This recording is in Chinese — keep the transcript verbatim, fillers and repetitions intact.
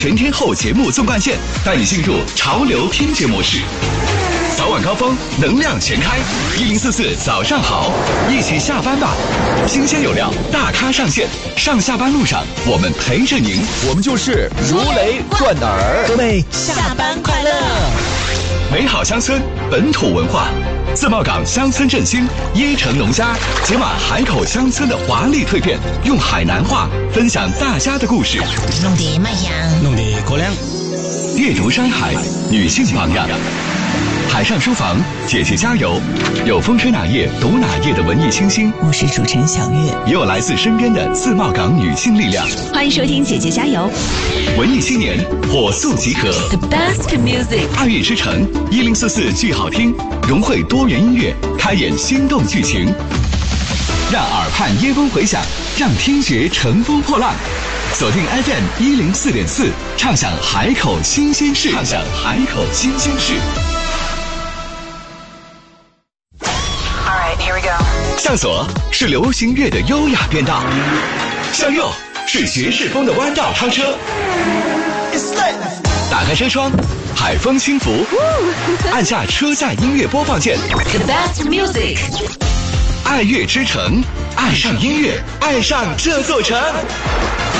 全天候节目纵贯线，带你进入潮流听觉模式。早晚高峰，能量全开，一零四四早上好，一起下班吧。新鲜有料，大咖上线，上下班路上我们陪着您， 我们就是如雷贯耳。 各位下班快乐！ 美好乡村，本土文化。自贸港乡村振兴，椰城农家解码海口乡村的华丽蜕变，用海南话分享大家的故事， 弄得卖香， 弄得过凉。 阅读山海，女性榜样。海上书房，姐姐加油！有风吹哪页读哪页的文艺清新， 我是主持人小月， 也有来自身边的自贸港女性力量。 欢迎收听姐姐加油！ 文艺青年火速集合 ，The best music， 爱乐之城一零四四剧好听，融汇多元音乐，开演心动剧情，让耳畔耶风回响，让听觉乘风破浪。锁定 F M 一零四点四，畅享海口新鲜事，畅享海口新鲜事。向左是流行乐的优雅变道，向右是爵士风的弯道超车。打开车窗，海风轻拂，按下车载音乐播放键。 The best music， 爱乐之城，爱上音乐，爱上这座城。